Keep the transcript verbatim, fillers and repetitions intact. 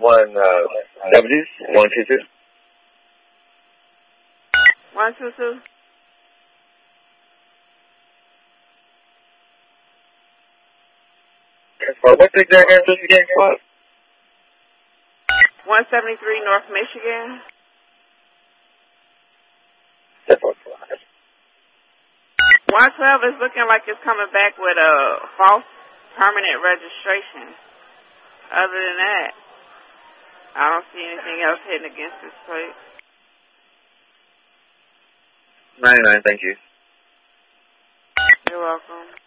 one seventies, one two two. One two two. What's the exact address again? One seventy three North Michigan. One twelve is looking like it's coming back with a false permanent registration. Other than that, I don't see anything else hitting against this plate. ninety-nine, thank you. You're welcome.